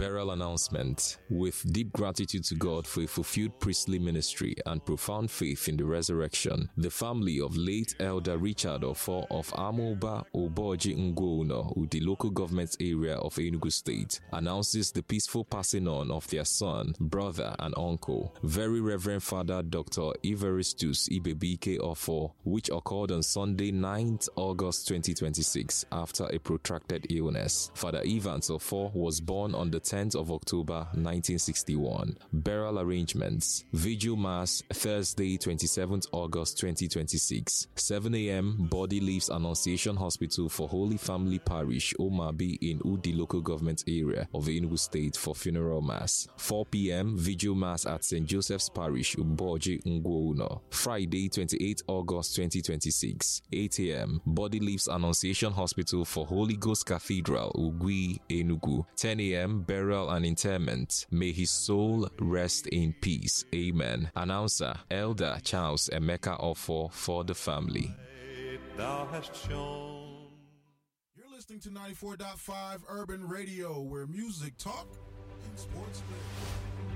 Burial announcement. With deep gratitude to God for a fulfilled priestly ministry and profound faith in the resurrection, the family of late Elder Richard Offor of Amoba Oboji Ngwono, the local government area of Enugu State, announces the peaceful passing on of their son, brother, and uncle, Very Reverend Father Dr. Evaristus Ibebike Offor, which occurred on Sunday, 9th August 2026 after a protracted illness. Father Evans Offor was born on the 10th of October 1961. Burial arrangements. Vigil Mass, Thursday, 27th August 2026. 7 a.m. Body leaves Annunciation Hospital for Holy Family Parish, Omabi in Udi local government area of Enugu State for funeral mass. 4 p.m. Vigil Mass at St. Joseph's Parish, Uboji Ngwono. Friday, 28th August 2026. 8 a.m. Body leaves Annunciation Hospital for Holy Ghost Cathedral, Ugwi, Enugu. 10 a.m. Burial and interment. May his soul rest in peace. Amen. Announcer, Elder Charles Emeka Offor for the family. Thou hast shown. You're listening to 94.5 Urban Radio, where music talk and sports live.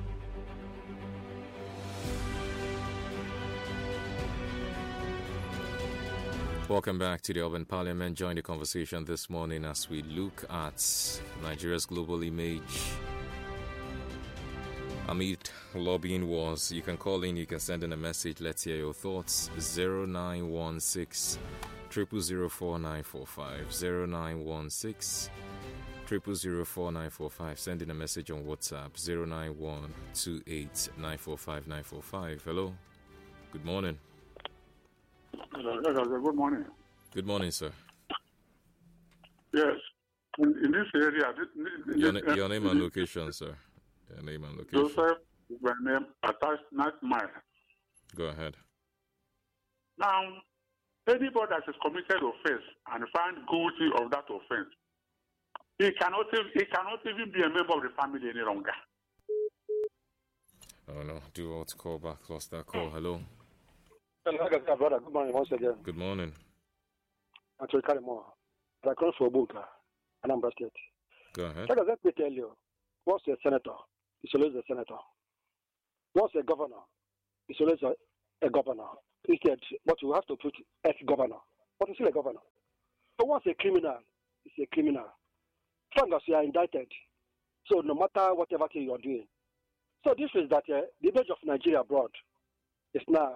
Welcome back to the Urban Parliament. Join the conversation this morning as we look at Nigeria's global image amid lobbying wars. You can call in, you can send in a message. Let's hear your thoughts. 0916 0004945 0916 0004945. Send in a message on WhatsApp 09128945945. Hello. Good morning. Good morning. Good morning, sir. Yes. In this area... Your name and location, sir. Your name and location. Joseph is my name, attached not mine. Go ahead. Now, anybody that is committed offense and found guilty of that offense, he cannot even be a member of the family any longer. Oh, no. Do want to call back. Lost that call. Hello. Brother, good morning once again. Good morning. I'm to carry more. I come for Bunka, Anambra State. Go ahead. Let me tell you, once a senator, it's always a senator. Once a governor, it's always a governor. Instead, but you have to put ex-governor. But it's still a governor. But once a criminal, it's a criminal. As long as you are indicted, so no matter whatever thing you are doing. So this is that the image of Nigeria abroad is now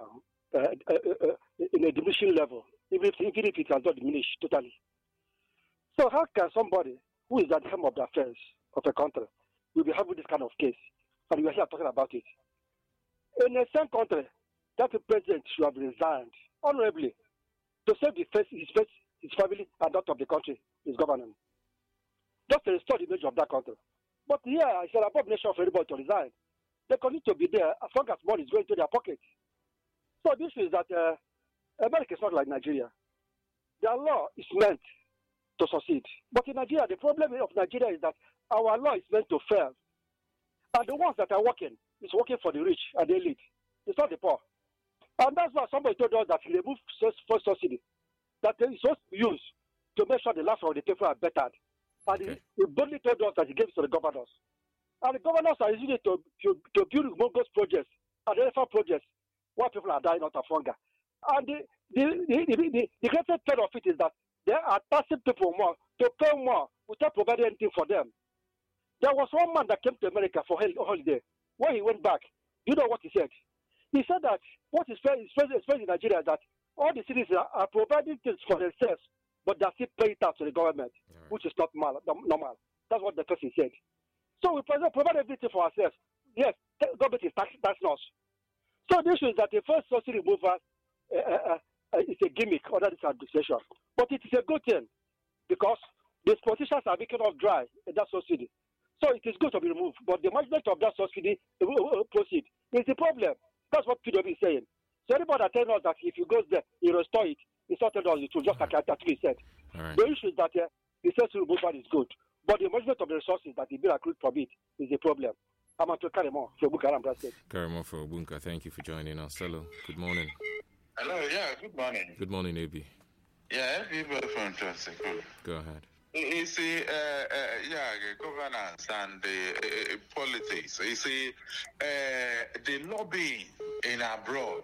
in a diminishing level, even if it has not diminished totally. So how can somebody who is at the helm of the affairs of a country will be having this kind of case, and we are here talking about it? In the same country, that the president should have resigned honorably to save his family, and that of the country is governing. Just to restore the image of that country. But here, it's an abomination for everybody to resign. They continue to be there as long as money is going to their pockets. So this is that America is not like Nigeria. Their law is meant to succeed. But in Nigeria, the problem of Nigeria is that our law is meant to fail. And the ones that are working is working for the rich and the elite. It's not the poor. And that's why somebody told us that he removed first subsidy, that is supposed to be used to make sure the lives of the people are bettered. And he boldly told us that he gave it to the governors. And the governors are using it to build bogus projects and elephant projects where people are dying out of hunger. And the greatest part of it is that they are taxing people more to pay more without providing anything for them. There was one man that came to America for a holiday. When he went back, you know what he said? He said that what is facing in Nigeria is that all the cities are providing things for themselves, but they are still paying tax to the government, which is not normal. That's what the person said. So we provide everything for ourselves. Yes, the government is taxing us. So the issue is that the first subsidy removal is a gimmick under this administration. But it is a good thing because the politicians are making us dry in that subsidy. So it is good to be removed. But the management of that subsidy proceed is the problem. That's what PW is saying. So anybody that tells us that if you go there, you restore it, it's not telling us the truth, just like he said. Right. The issue is that the subsidy removal is good. But the management of the resources that is being accrued from it is the problem. I'm going to carry more for Bunka Anambra State. Carry more for Bunka. Thank you for joining us. Hello. Good morning. Hello. Yeah. Good morning. Good morning, AB. Yeah. Everybody from Transit. Go ahead. You see, governance and politics. You see, the lobbying in abroad.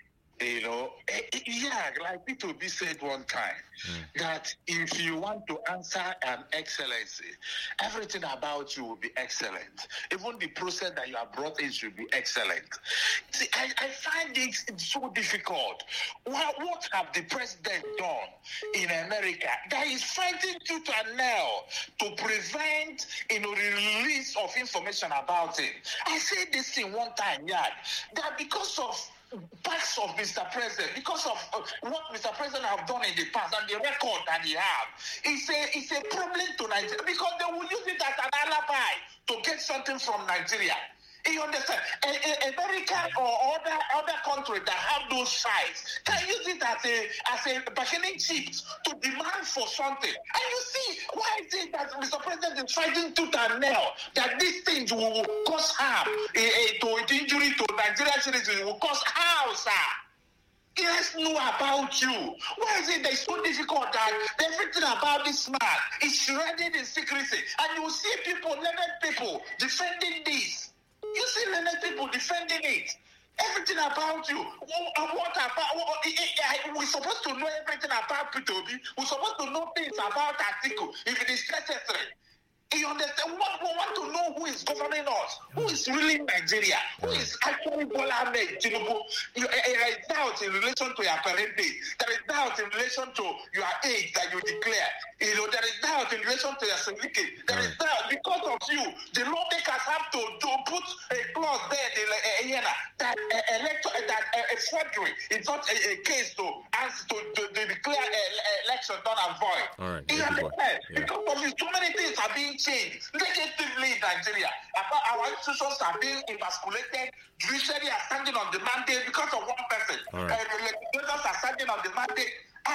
Like P2B said one time, that if you want to answer an excellency, everything about you will be excellent. Even the process that you are brought in should be excellent. See, I find it so difficult. What have the president done in America that is fighting tooth and nail to prevent, the release of information about him? I said this thing one time, that because of backs of Mr. President, because of what Mr. President have done in the past and the record that he have, it's a problem to Nigeria because they will use it as an alibi to get something from Nigeria. You understand? America or other countries that have those sites can use it as a bargaining chip to demand for something. And you see, why is it that Mr. President is fighting tooth and nail that these things will cause harm to injury to Nigerian citizens, will cause harm, sir? Let's know about you. Why is it that it's so difficult that everything about this man is shredded in secrecy? And you see people, learned people, defending this. You see many people defending it. Everything about you. What about? We're supposed to know everything about P2B. We're supposed to know things about Atiku if it is necessary. You understand? We want to know who is governing us, who is ruling Nigeria, who is actually Bola Ahmed Tinubu. There is doubt in relation to your parent day. There is doubt in relation to your age that you declare. There is doubt in relation to your certificate. There is doubt because of you. The lawmakers have to put a clause there that a forgery is not a case to declare election done and void. All right. You understand? Because of you, too many things are being changed negatively in Nigeria. Our institutions are being emasculated. Judiciary are standing on the mandate because of one person. All right. Legislators are standing on the mandate.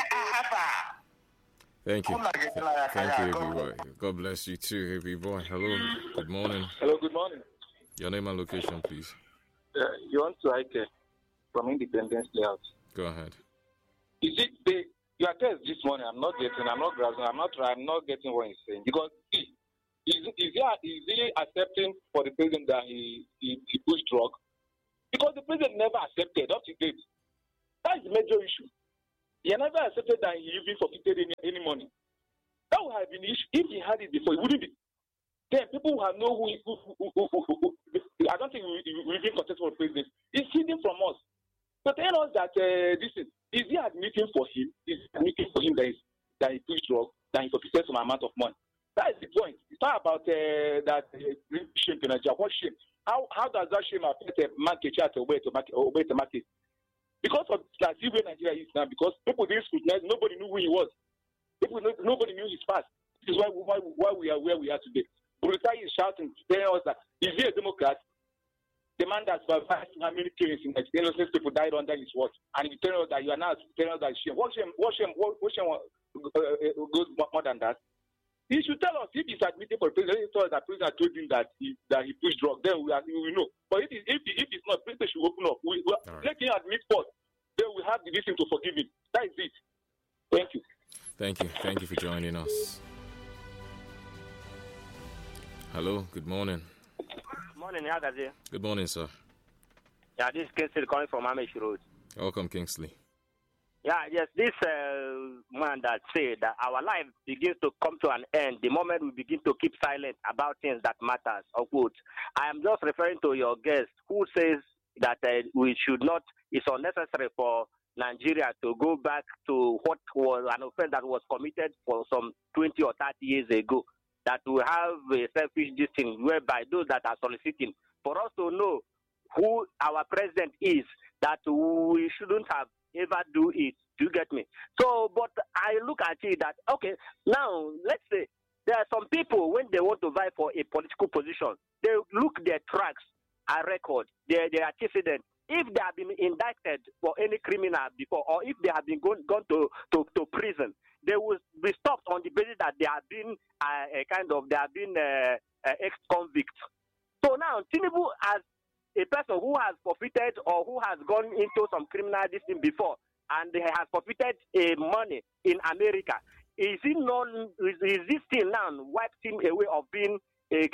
Thank you. Thank you, Heavy Boy. God bless you too, Heavy Boy. Hello. Good morning. Hello, good morning. Your name and location, please. You want to Ike from Independence Layout. Go ahead. Is it your test this morning? I'm not grasping. I'm not getting what he's saying. Because is he accepting for the president that he pushed drug? Because the president never accepted up to date. That is the major issue. He never accepted that he even forfeited any money. That would have been the issue. If he had it before, it wouldn't be. Then people would have known who I don't think we even contest for the president. He's hidden from us. So tell us that is he admitting for him? Is he admitting for him that he pushed drug, that he forfeited some amount of money? That is the point. It's not about that shame to Nigeria. What shame? How does that shame affect a market to obey the market? Because of that, see where Nigeria is now. Because people didn't scrutinize, nobody knew who he was. Nobody knew his past. This is why we are where we are today. Burutai is shouting, telling us that is he a Democrat? The man that survived how many killings in Nigeria, innocent people died under his watch, and you tell us that you are now telling us that shame. What shame goes more than that? He should tell us if he's admitting for president. He told us that president told him that he pushed drugs. Then we know. But if it's not, president should open up. Let him admit first. Then we have the reason to forgive him. That is it. Thank you. Thank you for joining us. Hello. Good morning. Good morning, Yagazi. Good morning, sir. Yeah, this is Kingsley calling from Amish Road. Welcome, Kingsley. Yeah, yes, this man that said that our life begins to come to an end the moment we begin to keep silent about things that matters, or quote. I am just referring to your guest who says that we should not, it's unnecessary for Nigeria to go back to what was an offense that was committed for some 20 or 30 years ago, that we have a selfish distinction whereby those that are soliciting for us to know who our president is, that we shouldn't have ever do it. Do you get me? So, but I look at it that, okay, now, let's say there are some people, when they want to vie for a political position, they look their tracks, a record, their antecedents. If they have been indicted for any criminal before, or if they have been gone to prison, they will be stopped on the basis that they have been ex-convicts. So now, Tinubu, as a person who has forfeited or who has gone into some criminal thing before, and they has forfeited money in America, is this thing now wiped him away of being an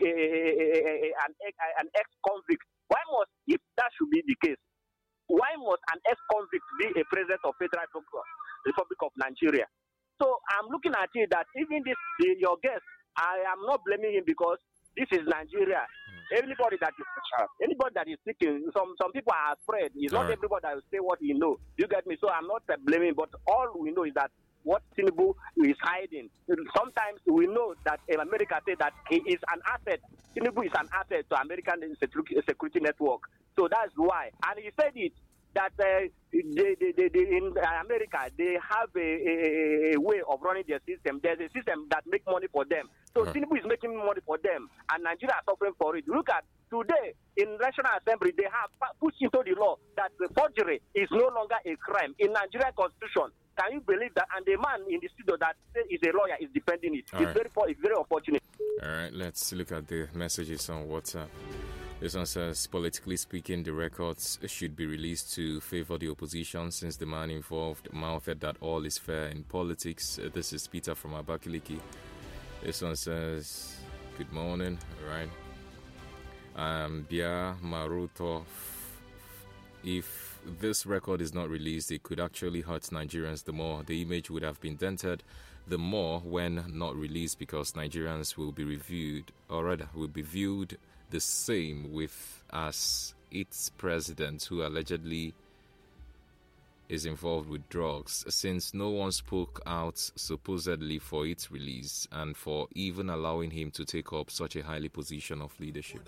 ex-convict? Why must, if that should be the case, why must an ex-convict be a president of Federal Republic of Nigeria? So I'm looking at it that even your guest, I am not blaming him because this is Nigeria. Anybody that is speaking, some people are afraid. It's not everybody that will say what he knows. You get me? So I'm not blaming, but all we know is that what Tinubu is hiding. Sometimes we know that America said that he is an asset. Tinubu is an asset to American security network. So that's why. And he said it, that in America, they have a way of running their system. There's a system that makes money for them. So Tinubu is making money for them, and Nigeria is suffering for it. Look at today, in National Assembly, they have pushed into the law that the forgery is no longer a crime. In Nigerian Constitution, can you believe that? And the man in the studio that is a lawyer is defending it. It's very unfortunate. All right, let's look at the messages on WhatsApp. This one says, politically speaking, the records should be released to favor the opposition since the man involved mouthed that all is fair in politics. This is Peter from Abakaliki. This one says, good morning. All right. Bia Maruto, if this record is not released, it could actually hurt Nigerians the more. The image would have been dented the more when not released because Nigerians will be reviewed, or rather, will be viewed the same with as its president who allegedly is involved with drugs, since no one spoke out supposedly for its release and for even allowing him to take up such a highly position of leadership.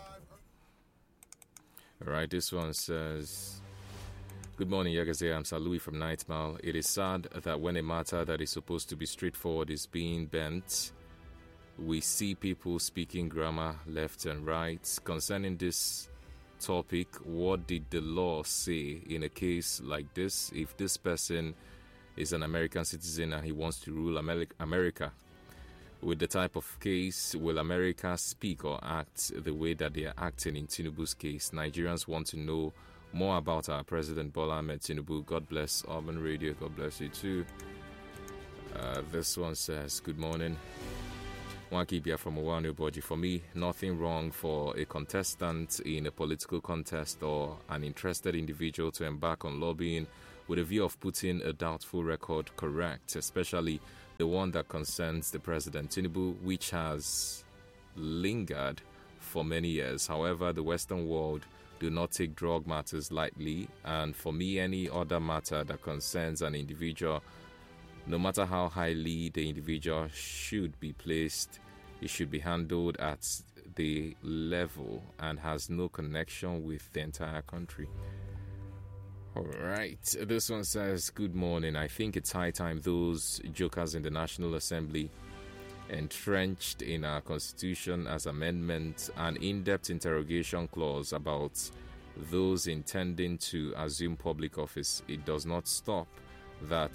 All right, this one says, good morning, Yagaze. I'm Sir Louis from Night Mile. It is sad that when a matter that is supposed to be straightforward is being bent, we see people speaking grammar left and right. Concerning this topic, what did the law say in a case like this? If this person is an American citizen and he wants to rule America, with the type of case, will America speak or act the way that they are acting in Tinubu's case? Nigerians want to know more about our President Bola Ahmed Tinubu. God bless Urban Radio. God bless you too. This one says, good morning. Waki Bia from Owano Boji. For me, nothing wrong for a contestant in a political contest or an interested individual to embark on lobbying with a view of putting a doubtful record correct, especially the one that concerns the President Tinubu, which has lingered for many years. However, the Western world do not take drug matters lightly, and for me, any other matter that concerns an individual, no matter how highly the individual should be placed, it should be handled at the level and has no connection with the entire country. All right. This one says, good morning. I think it's high time those jokers in the National Assembly entrenched in our Constitution as amendment an in-depth interrogation clause about those intending to assume public office. It does not stop that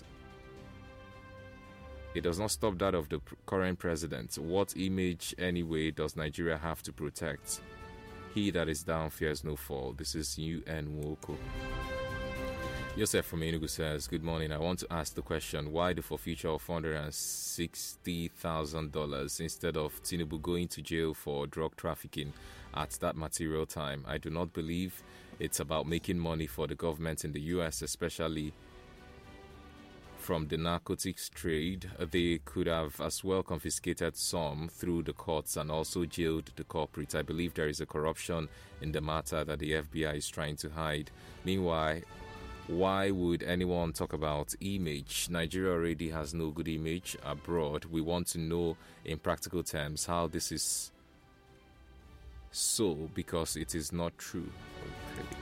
of the current president. What image, anyway, does Nigeria have to protect? He that is down fears no fall. This is UN Woko. Yosef from Enugu says, good morning. I want to ask the question, why the forfeiture of $460,000 instead of Tinubu going to jail for drug trafficking at that material time? I do not believe it's about making money for the government in the U.S., especially from the narcotics trade. They could have as well confiscated some through the courts and also jailed the culprit. I believe there is a corruption in the matter that the FBI is trying to hide. Meanwhile, why would anyone talk about image? Nigeria already has no good image abroad. We want to know in practical terms how this is so, because it is not true. Okay.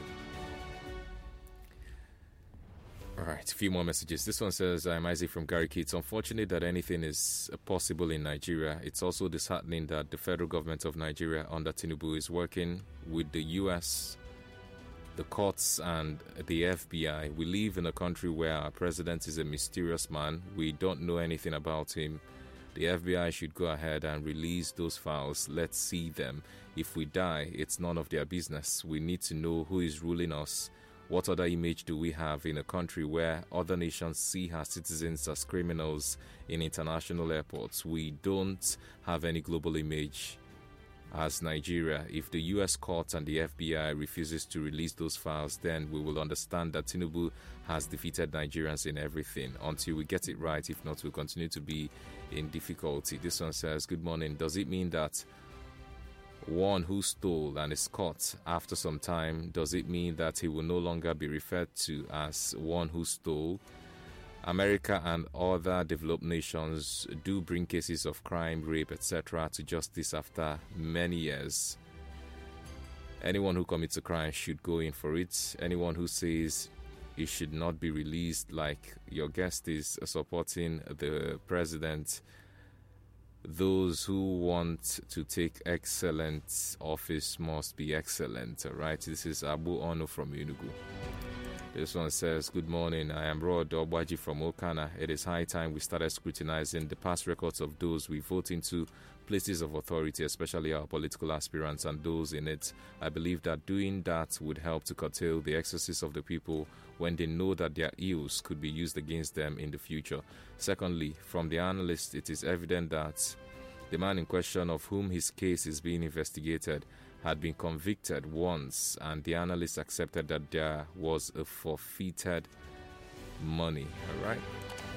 All right, a few more messages. This one says, I'm Isaac from Gariki. It's unfortunate that anything is possible in Nigeria. It's also disheartening that the federal government of Nigeria under Tinubu is working with the U.S., the courts, and the FBI. We live in a country where our president is a mysterious man. We don't know anything about him. The FBI should go ahead and release those files. Let's see them. If we die, it's none of their business. We need to know who is ruling us What other image do we have in a country where other nations see our citizens as criminals in international airports? We don't have any global image as Nigeria. If the US court and the FBI refuses to release those files, then we will understand that Tinubu has defeated Nigerians in everything until we get it right. If not, we'll continue to be in difficulty. This one says, good morning. Does it mean that one who stole and is caught after some time, does it mean that he will no longer be referred to as one who stole? America and other developed nations do bring cases of crime, rape, etc. to justice after many years. Anyone who commits a crime should go in for it. Anyone who says it should not be released, like your guest is supporting the president, those who want to take excellent office must be excellent. All right, this is Abu Onu from Enugu. This one says, good morning, I am Rod Obwaji from Okana. It is high time we started scrutinizing the past records of those we vote into places of authority, especially our political aspirants and those in it. I believe that doing that would help to curtail the excesses of the people when they know that their ills could be used against them in the future. Secondly, from the analyst, it is evident that the man in question, of whom his case is being investigated, had been convicted once, and the analyst accepted that there was a forfeited money. All right.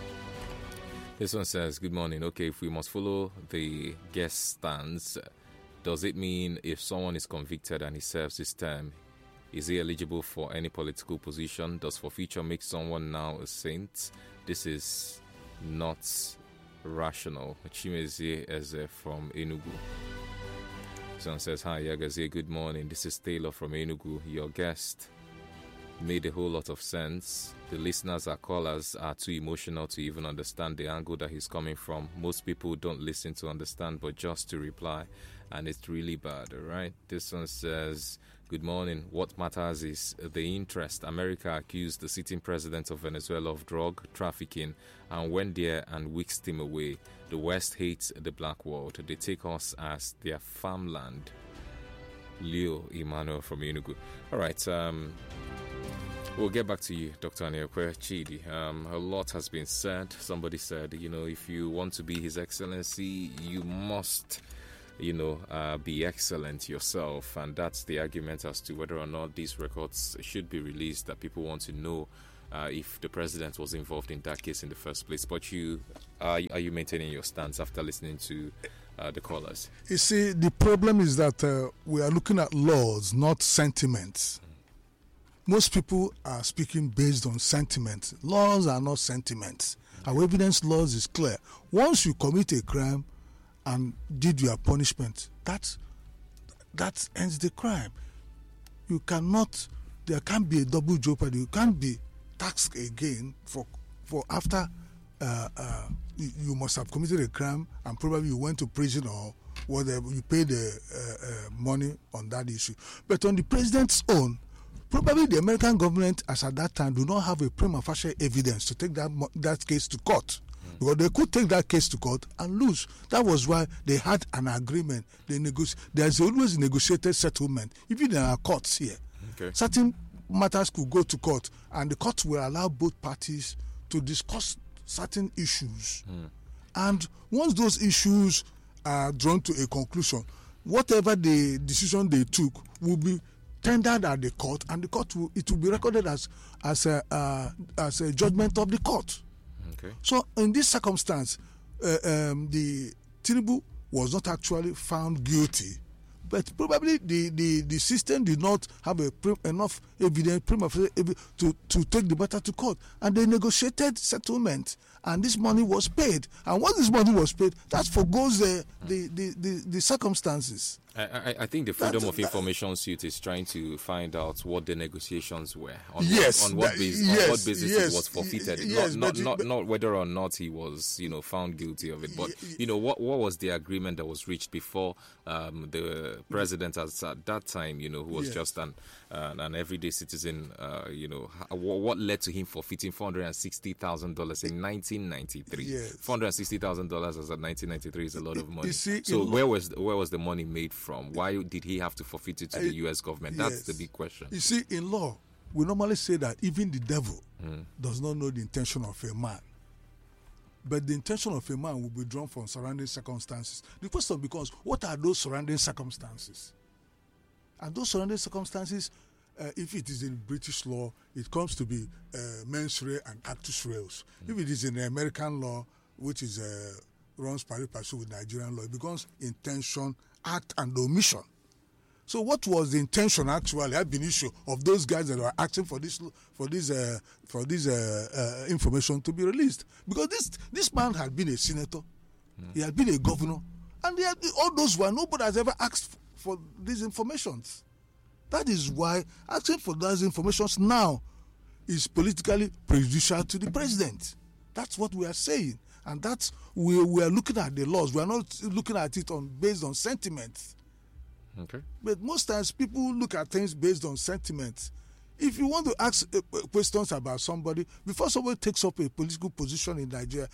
This one says, good morning. Okay, if we must follow the guest stance, does it mean if someone is convicted and he serves his term, is he eligible for any political position? Does forfeiture make someone now a saint? This is not rational. Chimezi Eze from Enugu. Someone says, hi, Yagazi, good morning. This is Taylor from Enugu. Your guest made a whole lot of sense. The listeners, our callers, are too emotional to even understand the angle that he's coming from. Most people don't listen to understand, but just to reply, and it's really bad, all right? This one says, good morning. What matters is the interest. America accused the sitting president of Venezuela of drug trafficking and went there and whisked him away. The West hates the black world. They take us as their farmland. Leo Emmanuel from Enugu. All right, we'll get back to you, Dr. Aniokwe Chidi. A lot has been said. Somebody said, if you want to be His Excellency, you must, be excellent yourself. And that's the argument as to whether or not these records should be released, that people want to know if the president was involved in that case in the first place. But are you maintaining your stance after listening to the callers? You see, the problem is that we are looking at laws, not sentiments. Most people are speaking based on sentiments. Laws are not sentiments. Our evidence laws is clear. Once you commit a crime and did your punishment, that ends the crime. There can't be a double jeopardy. You can't be taxed again for after you must have committed a crime and probably you went to prison or whatever. You paid money on that issue. But on the president's own, probably the American government, as at that time, do not have a prima facie evidence to take that case to court. Because they could take that case to court and lose. That was why they had an agreement. There's always a negotiated settlement, even in our courts here. Okay. Certain matters could go to court, and the court will allow both parties to discuss certain issues. And once those issues are drawn to a conclusion, whatever the decision they took will be tendered at the court, and the court will be recorded as a judgment of the court. Okay. So in this circumstance, the Tinubu was not actually found guilty, but probably the system did not have enough evidence to take the matter to court, and they negotiated settlement, and this money was paid. And once this money was paid, that forgoes the circumstances. I think the Freedom of Information suit is trying to find out what the negotiations were. On what basis it was forfeited. Not whether or not he was, found guilty of it. But, what was the agreement that was reached before the president at that time, who was just an everyday citizen, what led to him forfeiting $460,000 in 1993? Yes. $460,000 as of 1993 is a lot of money. See, so where was the money made from? Why did he have to forfeit it to the U.S. government? That's the big question. You see, in law, we normally say that even the devil does not know the intention of a man. But the intention of a man will be drawn from surrounding circumstances. The question becomes, what are those surrounding circumstances? And those surrounding circumstances, if it is in British law, it comes to be mens rea and actus reus. If it is in the American law, which is runs pari passu with Nigerian law, it becomes intention, act, and omission. So, what was the intention actually, ab initio, of those guys that were asking for this information to be released? Because this man had been a senator, he had been a governor, and all those were nobody has ever asked for these informations. That is why asking for those informations now is politically prejudicial to the president. That's what we are saying, and that's we are looking at the laws. We are not looking at it based on sentiment. Okay. But most times people look at things based on sentiment. If you want to ask questions about somebody, before somebody takes up a political position in Nigeria,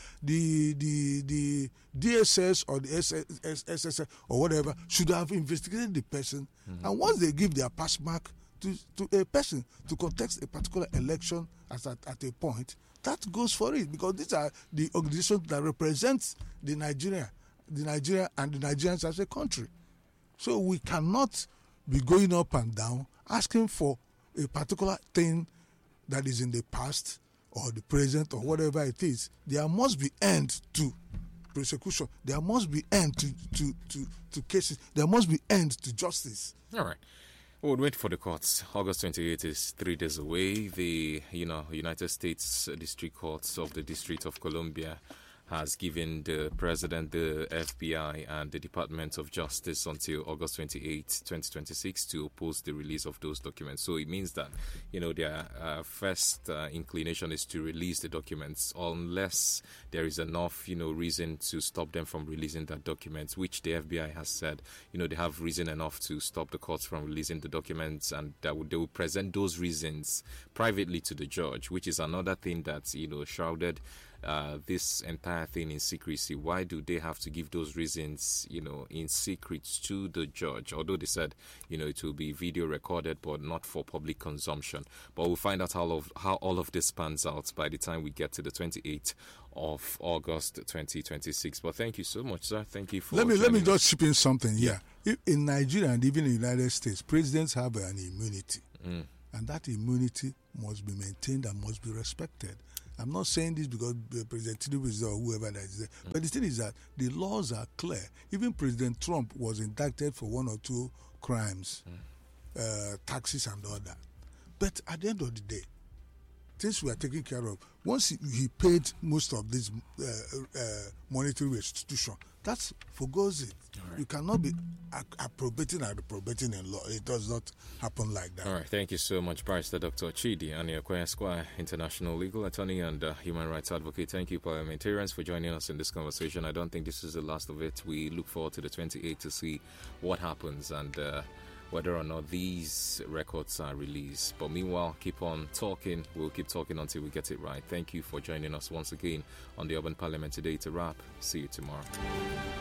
the DSS or the SSS or whatever should have investigated the person. And once they give their pass mark to a person to contest a particular election at a point, that goes for it, because these are the organizations that represent the Nigeria and the Nigerians as a country. So we cannot be going up and down asking for a particular thing that is in the past or the present or whatever it is. There must be end to persecution. There must be end to cases. There must be end to justice. All right. We'll wait for the courts. August 28th is 3 days away. The United States District Courts of the District of Columbia has given the President, the FBI, and the Department of Justice until August 28, 2026 to oppose the release of those documents. So it means that, their first inclination is to release the documents unless there is enough, reason to stop them from releasing that document, which the FBI has said, they have reason enough to stop the courts from releasing the documents, and they will present those reasons privately to the judge, which is another thing that, shrouded this entire thing in secrecy. Why do they have to give those reasons, in secret to the judge? Although they said, it will be video recorded, but not for public consumption. But we'll find out how all of this pans out by the time we get to the 28th of August 2026. But thank you so much, sir. Thank you for let me just chip in something here. In Nigeria and even in the United States, presidents have an immunity. And that immunity must be maintained and must be respected. I'm not saying this because President Tinubu is there or whoever that is there. But the thing is that the laws are clear. Even President Trump was indicted for 1 or 2 crimes, taxes and all that. But at the end of the day, things were taken care of. Once he paid most of this monetary restitution, that forgoes it. Right. You cannot be approbating and reprobating in law. It does not happen like that. All right. Thank you so much, Barrister Dr. Chidi Aniakwe Esquire, international legal attorney and human rights advocate. Thank you, parliamentarians, for joining us in this conversation. I don't think this is the last of it. We look forward to the 28th to see what happens and whether or not these records are released. But meanwhile, keep on talking. We'll keep talking until we get it right. Thank you for joining us once again on the Urban Parliament today. To wrap, see you tomorrow.